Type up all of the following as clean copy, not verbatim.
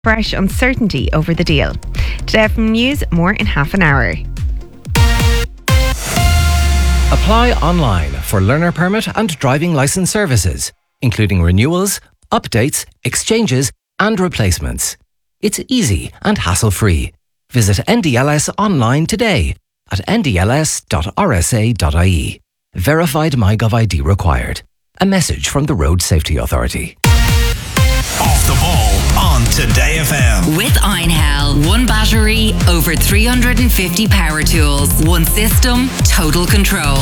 fresh uncertainty over the deal. Today from News, more in half an hour. Apply online for learner permit and driving licence services, including renewals, updates, exchanges and replacements. It's easy and hassle-free. Visit NDLS online today at ndls.rsa.ie. Verified MyGov ID required. A message from the Road Safety Authority. Off the ball on Today FM. With Einhell. One battery, over 350 power tools. One system, total control.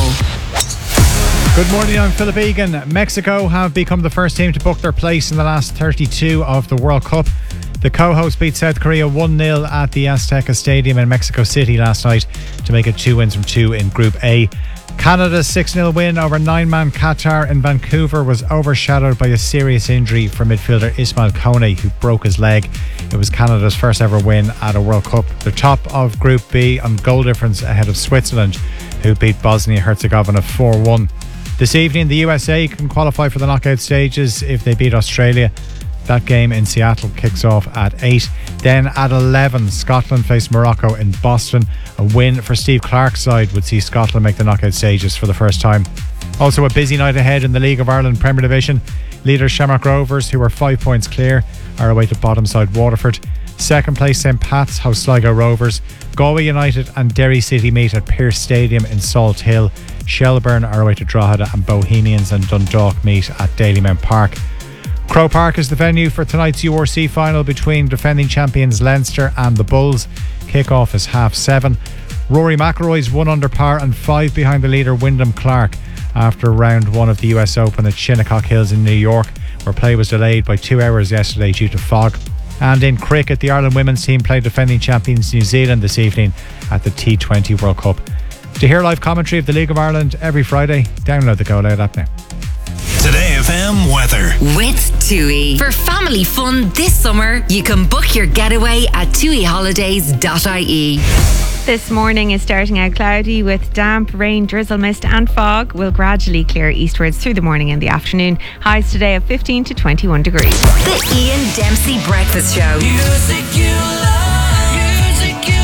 Good morning, I'm Philip Egan. Mexico have become the first team to book their place in the last 32 of the World Cup. The co-hosts beat South Korea 1-0 at the Azteca Stadium in Mexico City last night to make it 2 wins from 2 in Group A. Canada's 6-0 win over 9-man Qatar in Vancouver was overshadowed by a serious injury for midfielder Ismail Kone, who broke his leg. It was Canada's first ever win at a World Cup. They're top of Group B on goal difference ahead of Switzerland, who beat Bosnia-Herzegovina 4-1. This evening, the USA can qualify for the knockout stages if they beat Australia. That game in Seattle kicks off at 8. Then at 11, Scotland face Morocco in Boston. A win for Steve Clarke's side would see Scotland make the knockout stages for the first time. Also a busy night ahead in the League of Ireland Premier Division. Leaders Shamrock Rovers, who are 5 points clear, are away to bottom side Waterford. Second place St Pat's host Sligo Rovers. Galway United and Derry City meet at Pearse Stadium in Salt Hill. Shelburne are away to Drogheda, and Bohemians and Dundalk meet at Dalymount Park. Croke Park is the venue for tonight's URC final between defending champions Leinster and the Bulls. Kick-off is 7:30. Rory McIlroy's 1 under par and 5 behind the leader Wyndham Clark after round 1 of the US Open at Shinnecock Hills in New York, where play was delayed by 2 hours yesterday due to fog. And in cricket, the Ireland women's team played defending champions New Zealand this evening at the T20 World Cup. To hear live commentary of the League of Ireland every Friday, download the Go Loud app now. Today FM weather. With TUI. For family fun this summer, you can book your getaway at tuiholidays.ie. This morning is starting out cloudy with damp, rain, drizzle, mist and fog. Will gradually clear eastwards through the morning and the afternoon. Highs today of 15 to 21 degrees. The Ian Dempsey Breakfast Show. Music you love, music you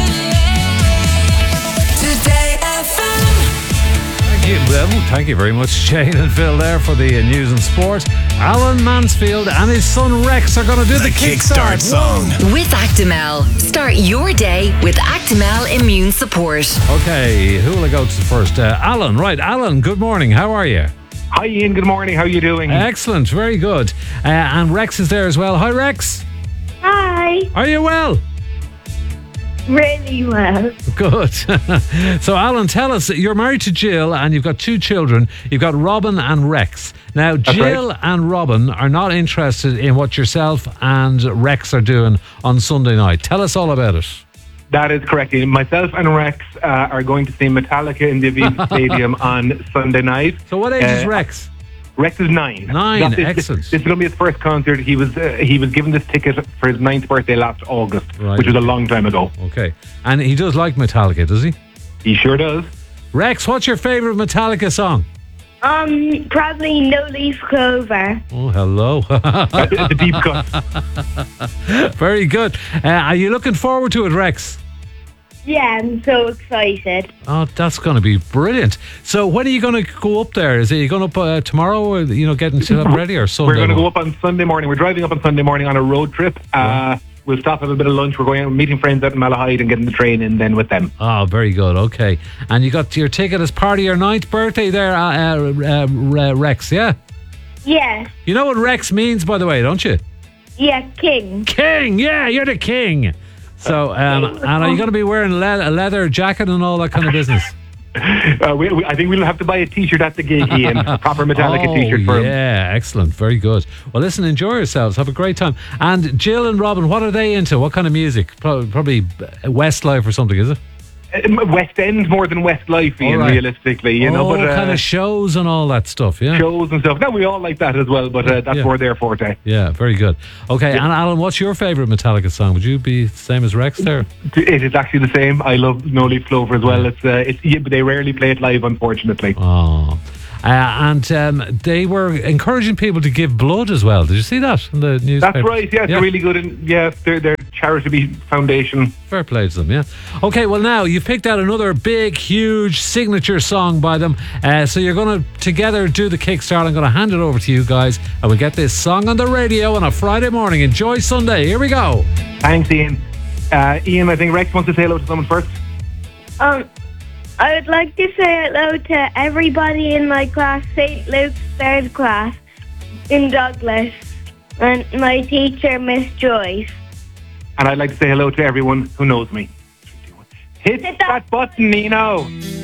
love. Today FM. Thank you very much, Shane and Phil there for the news and sport. Alan Mansfield and his son Rex are going to do the kickstart song. With Actimel. Start your day with Actimel Immune Support. Okay, who will I go to first? Alan, right. Alan, good morning. How are you? Hi Ian, good morning. How are you doing? Excellent, very good. And Rex is there as well. Hi Rex. Hi. Are you well? Really well. Good. So Alan, tell us, you're married to Jill and you've got 2 children. You've got Robin and Rex. Now Jill and Robin are not interested in what yourself and Rex are doing on Sunday night. Tell us all about it. That is correct. Myself and Rex are going to see Metallica in the Aviva Stadium on Sunday night. So what age is Rex? Rex is 9. 9, excellent. This is going to be his first concert. He was given this ticket for his 9th birthday last August, Right. which was a long time ago. Okay. And he does like Metallica, does he? He sure does. Rex, what's your favourite Metallica song? Probably No Leaf Clover. Oh, hello. It's a deep cut. Very good. Are you looking forward to it, Rex? Yeah, I'm so excited. Oh, that's going to be brilliant. So when are you going to go up there? Is it you going up tomorrow or, getting set up ready or Sunday? We're going to go up on Sunday morning. We're driving up on Sunday morning on a road trip. We'll stop, have a bit of lunch. We're going out meeting friends out in Malahide and getting the train in then with them. Oh, very good. Okay. And you got your ticket as part of your 9th birthday there, Rex, yeah? Yeah. You know what Rex means, by the way, don't you? Yeah, King. King, yeah, you're the king. So, and are you going to be wearing a leather jacket and all that kind of business? I think we'll have to buy a T-shirt at the gig, Ian. A proper Metallica T-shirt for him. Yeah, excellent. Very good. Well, listen, enjoy yourselves. Have a great time. And Jill and Robin, what are they into? What kind of music? Probably Westlife or something, is it? West End more than Westlife, Ian, realistically. But kind of shows and all that stuff, yeah? Shows and stuff. No, we all like that as well, but that's more their forte. Yeah, very good. Okay, and Alan, what's your favourite Metallica song? Would you be the same as Rex there? It is actually the same. I love No Leaf Clover as well. It's but they rarely play it live, unfortunately. Oh. and they were encouraging people to give blood as well. Did you see that in the newspaper? That's right. Yeah, it's really good. And yeah, they're charity foundation. Fair play to them, yeah. Okay, well now you've picked out another big, huge signature song by them. So you're going to together do the kickstart. I'm going to hand it over to you guys, and we'll get this song on the radio on a Friday morning. Enjoy Sunday. Here we go. Thanks, Ian. Ian, I think Rex wants to say hello to someone first. I would like to say hello to everybody in my class, St. Luke's 3rd class in Douglas, and my teacher, Miss Joyce. And I'd like to say hello to everyone who knows me. Hit that button, Nino.